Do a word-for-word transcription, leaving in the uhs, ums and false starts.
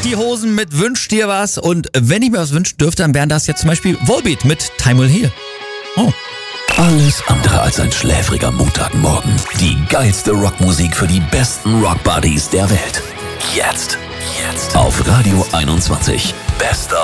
Die Hosen mit Wünsch dir was. Und wenn ich mir was wünschen dürfte, dann wären das jetzt zum Beispiel Volbeat mit Time Will Heal. Oh. Alles andere als ein schläfriger Montagmorgen. Die geilste Rockmusik für die besten Rockbuddies der Welt. Jetzt. Jetzt. Auf Radio einundzwanzig. Bester